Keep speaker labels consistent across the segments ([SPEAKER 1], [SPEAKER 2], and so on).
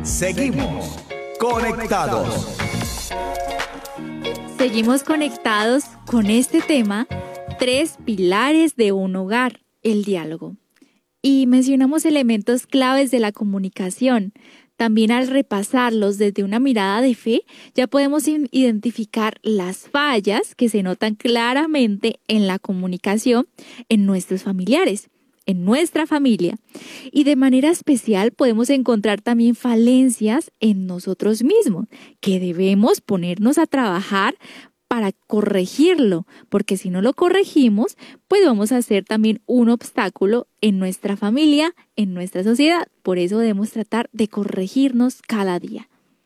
[SPEAKER 1] Seguimos conectados.
[SPEAKER 2] Seguimos conectados con este tema, 3 pilares de un hogar, el diálogo. Y mencionamos elementos claves de la comunicación. También al repasarlos desde una mirada de fe, ya podemos identificar las fallas que se notan claramente en la comunicación en nuestros familiares, en nuestra familia. Y de manera especial podemos encontrar también falencias en nosotros mismos, que debemos ponernos a trabajar para corregirlo, porque si no lo corregimos, pues vamos a ser también un obstáculo en nuestra familia, en nuestra sociedad. Por eso debemos tratar de corregirnos cada día.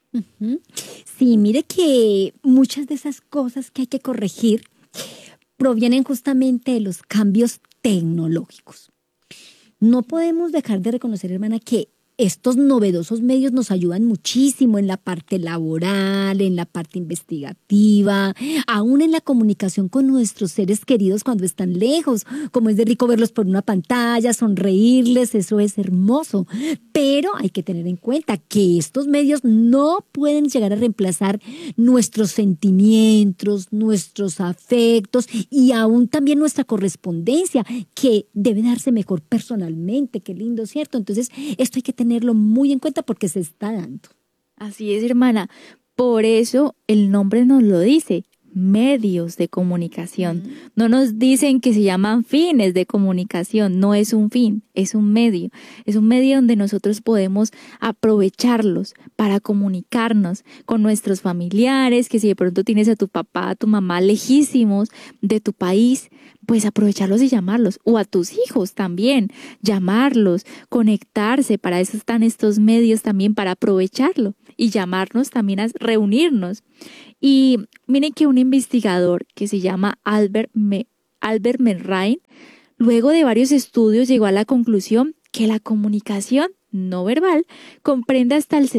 [SPEAKER 3] Sí, mire que muchas de esas cosas que hay que corregir provienen justamente de los cambios tecnológicos. No podemos dejar de reconocer, hermana, que estos novedosos medios nos ayudan muchísimo en la parte laboral, en la parte investigativa, aún en la comunicación con nuestros seres queridos cuando están lejos. Como es de rico verlos por una pantalla, sonreírles, eso es hermoso. Pero hay que tener en cuenta que estos medios no pueden llegar a reemplazar nuestros sentimientos, nuestros afectos y aún también nuestra correspondencia, que debe darse mejor personalmente. Qué lindo, ¿cierto? Entonces, esto hay que tenerlo muy en cuenta porque se está dando.
[SPEAKER 2] Así es, hermana. Por eso el nombre nos lo dice, medios de comunicación. No nos dicen que se llaman fines de comunicación, no es un fin, es un medio. Es un medio donde nosotros podemos aprovecharlos para comunicarnos con nuestros familiares, que si de pronto tienes a tu papá, a tu mamá lejísimos de tu país, pues aprovecharlos y llamarlos, o a tus hijos también, llamarlos, conectarse, para eso están estos medios también, para aprovecharlo y llamarnos también a reunirnos. Y miren que un investigador que se llama Albert Merrain, luego de varios estudios llegó a la conclusión que la comunicación no verbal comprende hasta el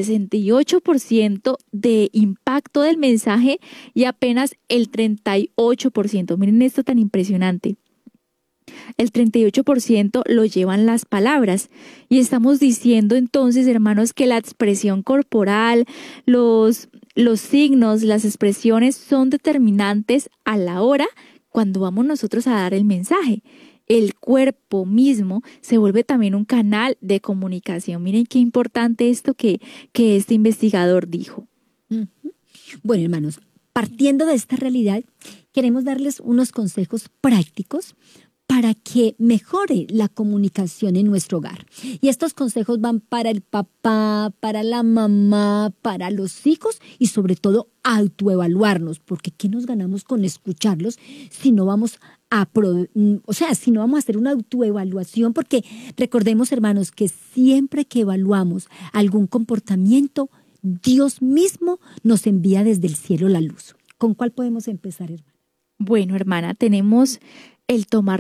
[SPEAKER 2] 68% de impacto del mensaje y apenas el 38%. Miren esto tan impresionante. El 38% lo llevan las palabras. Y estamos diciendo entonces, hermanos, que la expresión corporal, los signos, las expresiones son determinantes a la hora cuando vamos nosotros a dar el mensaje. El cuerpo mismo se vuelve también un canal de comunicación. Miren qué importante esto que este investigador dijo.
[SPEAKER 3] Bueno, hermanos, partiendo de esta realidad, queremos darles unos consejos prácticos para que mejore la comunicación en nuestro hogar. Y estos consejos van para el papá, para la mamá, para los hijos y sobre todo autoevaluarnos, porque ¿qué nos ganamos con escucharlos si no vamos si no vamos a hacer una autoevaluación? Porque recordemos, hermanos, que siempre que evaluamos algún comportamiento, Dios mismo nos envía desde el cielo la luz. ¿Con cuál podemos empezar, hermana?
[SPEAKER 2] Bueno, hermana, tenemos el tomar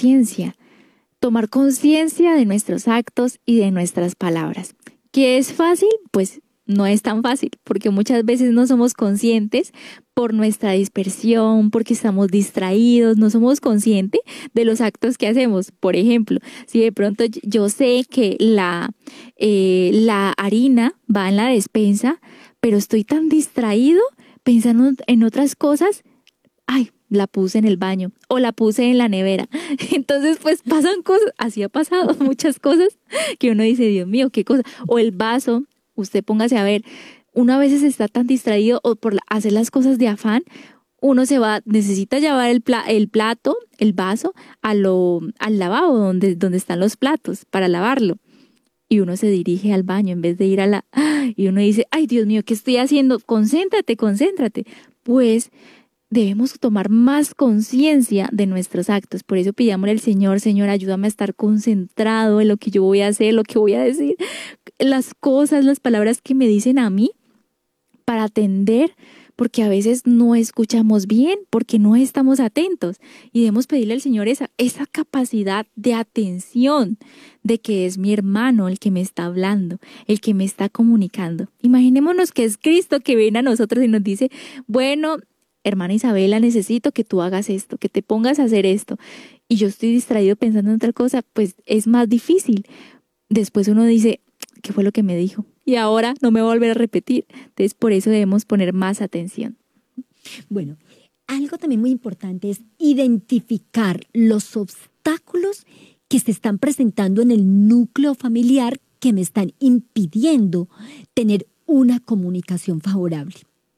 [SPEAKER 2] conciencia de nuestros actos y de nuestras palabras. ¿Qué es fácil? Pues no es tan fácil, porque muchas veces no somos conscientes por nuestra dispersión, porque estamos distraídos, no somos conscientes de los actos que hacemos. Por ejemplo, si de pronto yo sé que la harina va en la despensa, pero estoy tan distraído pensando en otras cosas, la puse en el baño o la puse en la nevera. Entonces, pues pasan cosas, así ha pasado muchas cosas que uno dice, Dios mío, qué cosa. O el vaso, usted póngase a ver, uno a veces está tan distraído o por hacer las cosas de afán, uno necesita llevar el plato, el vaso al lavabo donde están los platos para lavarlo. Y uno se dirige al baño en vez de ir y uno dice, ay, Dios mío, ¿qué estoy haciendo? Concéntrate. Pues debemos tomar más conciencia de nuestros actos. Por eso pidámosle al Señor, Señor, ayúdame a estar concentrado en lo que yo voy a hacer, lo que voy a decir, las cosas, las palabras que me dicen a mí, para atender, porque a veces no escuchamos bien, porque no estamos atentos. Y debemos pedirle al Señor esa capacidad de atención, de que es mi hermano el que me está hablando, el que me está comunicando. Imaginémonos que es Cristo que viene a nosotros y nos dice, bueno, hermana Isabela, necesito que tú hagas esto, que te pongas a hacer esto. Y yo estoy distraído pensando en otra cosa, pues es más difícil. Después uno dice, ¿qué fue lo que me dijo? y ahora no me va a volver a repetir. Entonces, por eso debemos poner más atención.
[SPEAKER 3] Bueno, algo también muy importante es identificar los obstáculos que se están presentando en el núcleo familiar que me están impidiendo tener una comunicación favorable.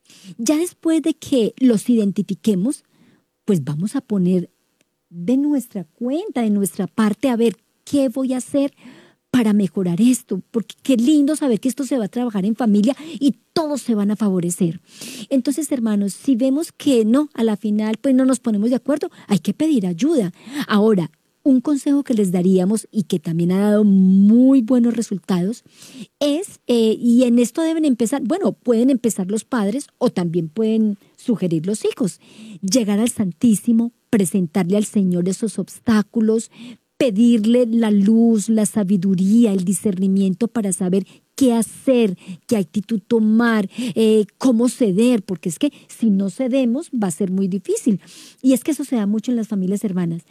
[SPEAKER 3] Ya después de que los identifiquemos, pues vamos a poner de nuestra cuenta, de nuestra parte, a ver qué voy a hacer para mejorar esto, porque qué lindo saber que esto se va a trabajar en familia y todos se van a favorecer. Entonces, hermanos, si vemos que no, a la final pues no nos ponemos de acuerdo, hay que pedir ayuda. Ahora, un consejo que les daríamos y que también ha dado muy buenos resultados es, y en esto deben empezar, bueno, pueden empezar los padres o también pueden sugerir los hijos, llegar al Santísimo, presentarle al Señor esos obstáculos, pedirle la luz, la sabiduría, el discernimiento para saber qué hacer, qué actitud tomar, cómo ceder, porque es que si no cedemos va a ser muy difícil. Y es que eso se da mucho en las familias hermanas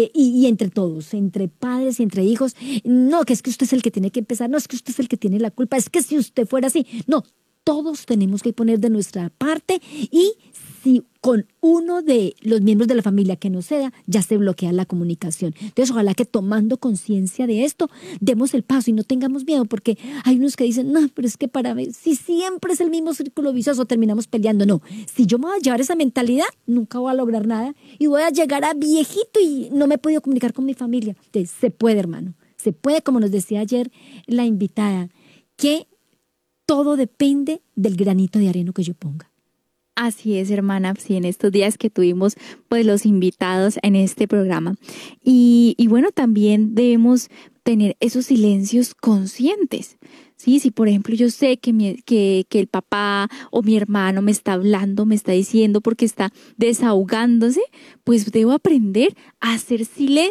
[SPEAKER 3] y entre todos, entre padres y entre hijos. No, que es que usted es el que tiene que empezar, no, es que usted es el que tiene la culpa, es que si usted fuera así, no. Todos tenemos que poner de nuestra parte y si con uno de los miembros de la familia que no ceda, ya se bloquea la comunicación. Entonces, ojalá que tomando conciencia de esto, demos el paso y no tengamos miedo, porque hay unos que dicen, no, pero es que para mí, si siempre es el mismo círculo vicioso, terminamos peleando. No, si yo me voy a llevar esa mentalidad, nunca voy a lograr nada y voy a llegar a viejito y no me he podido comunicar con mi familia. Entonces, se puede, hermano, se puede, como nos decía ayer la invitada, que todo depende del granito de arena que yo ponga.
[SPEAKER 2] Así es, hermana, sí, en estos días que tuvimos pues los invitados en este programa. Y bueno, también debemos tener esos silencios conscientes. Sí, si por ejemplo yo sé que el papá o mi hermano me está hablando, me está diciendo porque está desahogándose, pues debo aprender a hacer silencio